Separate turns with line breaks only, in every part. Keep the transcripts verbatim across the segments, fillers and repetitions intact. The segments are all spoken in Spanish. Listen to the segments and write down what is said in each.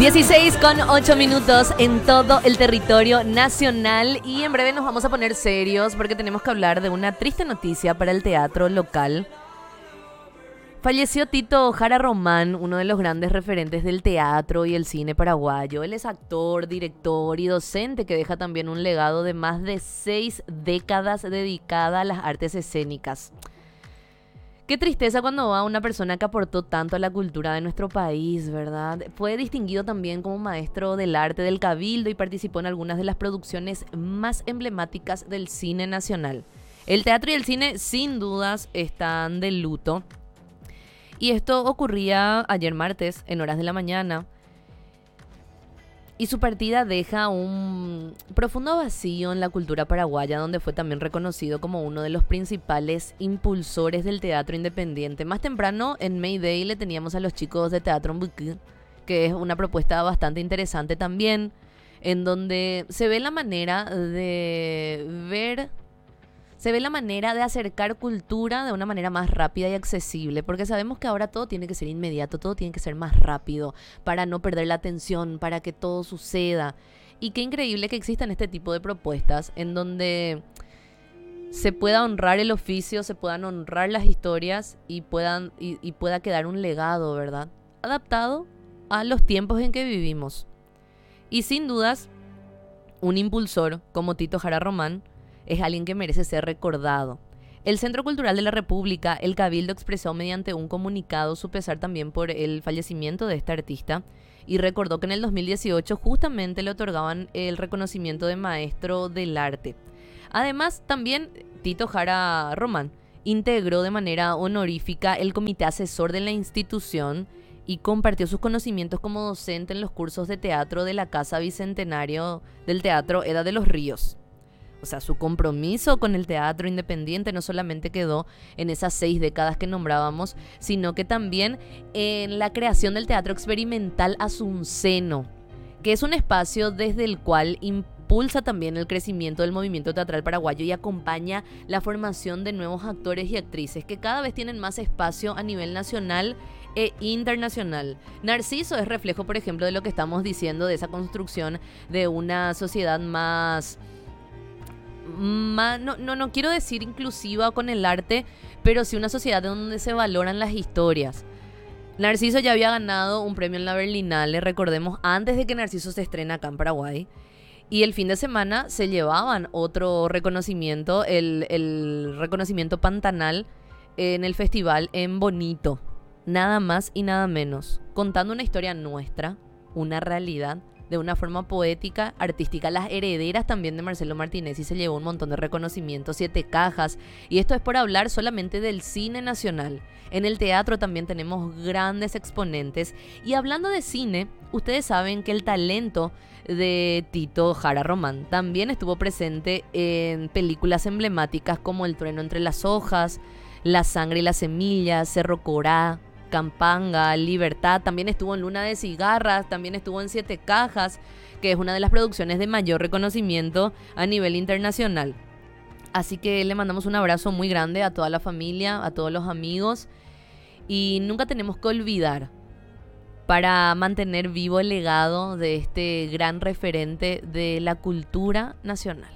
dieciséis con ocho minutos en todo el territorio nacional y en breve nos vamos a poner serios porque tenemos que hablar de una triste noticia para el teatro local. Falleció Tito Jara Román, uno de los grandes referentes del teatro y el cine paraguayo. Él es actor, director y docente que deja también un legado de más de seis décadas dedicada a las artes escénicas. Qué tristeza cuando va una persona que aportó tanto a la cultura de nuestro país, ¿verdad? Fue distinguido también como maestro del arte del Cabildo y participó en algunas de las producciones más emblemáticas del cine nacional. El teatro y el cine sin dudas están de luto. Y esto ocurría ayer martes, en horas de la mañana. Y su partida deja un profundo vacío en la cultura paraguaya, donde fue también reconocido como uno de los principales impulsores del teatro independiente. Más temprano, en Mayday, le teníamos a los chicos de Teatro Mbuquí, que es una propuesta bastante interesante también, en donde se ve la manera de ver... Se ve la manera de acercar cultura de una manera más rápida y accesible, porque sabemos que ahora todo tiene que ser inmediato, todo tiene que ser más rápido, para no perder la atención, para que todo suceda. Y qué increíble que existan este tipo de propuestas en donde se pueda honrar el oficio, se puedan honrar las historias y, puedan, y, y pueda quedar un legado, ¿verdad? Adaptado a los tiempos en que vivimos. Y sin dudas, un impulsor como Tito Jara Román es alguien que merece ser recordado. El Centro Cultural de la República, el Cabildo, expresó mediante un comunicado su pesar también por el fallecimiento de este artista y recordó que en el dos mil dieciocho justamente le otorgaban el reconocimiento de maestro del arte. Además, también Tito Jara Román integró de manera honorífica el comité asesor de la institución y compartió sus conocimientos como docente en los cursos de teatro de la Casa Bicentenario del Teatro Eda de los Ríos. O sea, su compromiso con el teatro independiente no solamente quedó en esas seis décadas que nombrábamos, sino que también en la creación del Teatro Experimental Asunceno, que es un espacio desde el cual impulsa también el crecimiento del movimiento teatral paraguayo y acompaña la formación de nuevos actores y actrices que cada vez tienen más espacio a nivel nacional e internacional. Narciso es reflejo, por ejemplo, de lo que estamos diciendo, de esa construcción de una sociedad más... Más, no, no, no quiero decir inclusiva con el arte, pero sí una sociedad donde se valoran las historias. Narciso ya había ganado un premio en la Berlinale, recordemos, antes de que Narciso se estrena acá en Paraguay. Y el fin de semana se llevaban otro reconocimiento, el, el reconocimiento Pantanal en el festival en Bonito. Nada más y nada menos. Contando una historia nuestra, una realidad, de una forma poética, artística. Las herederas también de Marcelo Martinez y se llevó un montón de reconocimientos, siete cajas. Y esto es por hablar solamente del cine nacional. En el teatro también tenemos grandes exponentes. Y hablando de cine, ustedes saben que el talento de Tito Jara Román también estuvo presente en películas emblemáticas como El trueno entre las hojas, La sangre y las semillas, Cerro Corá, Campanga, Libertad. También estuvo en Luna de Cigarras, también estuvo en Siete Cajas, que es una de las producciones de mayor reconocimiento a nivel internacional. Así que le mandamos un abrazo muy grande a toda la familia, a todos los amigos, y nunca tenemos que olvidar, para mantener vivo el legado de este gran referente de la cultura nacional.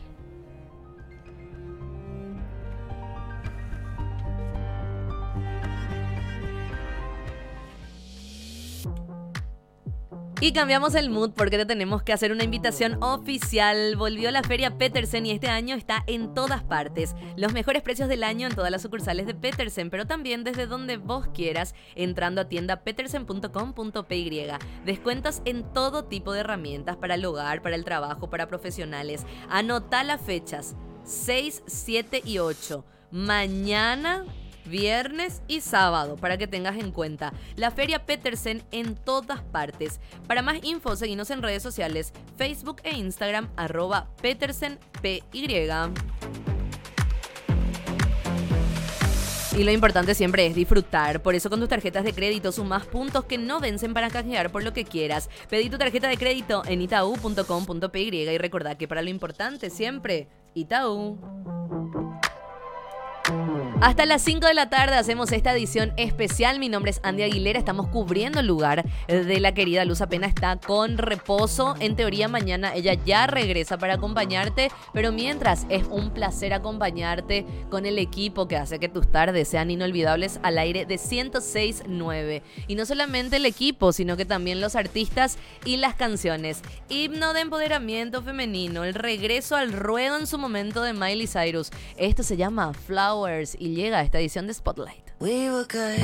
Y cambiamos el mood porque te tenemos que hacer una invitación oficial. Volvió la Feria Petersen y este año está en todas partes. Los mejores precios del año en todas las sucursales de Petersen, pero también desde donde vos quieras, entrando a tienda petersen punto com punto p y. Descuentos en todo tipo de herramientas para el hogar, para el trabajo, para profesionales. Anotá las fechas seis, siete y ocho. Mañana, viernes y sábado, para que tengas en cuenta. La Feria Petersen en todas partes. Para más info, seguinos en redes sociales, Facebook e Instagram, arroba petersenpy. Y lo importante siempre es disfrutar. Por eso con tus tarjetas de crédito sumás puntos que no vencen para canjear por lo que quieras. Pedí tu tarjeta de crédito en itaú punto com punto p y y recordá que para lo importante siempre, Itaú. Hasta las cinco de la tarde hacemos esta edición especial. Mi nombre es Andy Aguilera. Estamos cubriendo el lugar de la querida Luz. Apenas está con reposo. En teoría mañana ella ya regresa para acompañarte. Pero mientras, es un placer acompañarte con el equipo que hace que tus tardes sean inolvidables al aire de ciento seis punto nueve. Y no solamente el equipo, sino que también los artistas y las canciones. Himno de empoderamiento femenino. El regreso al ruedo en su momento de Miley Cyrus. Esto se llama Flowers y llega a esta edición de Spotlight.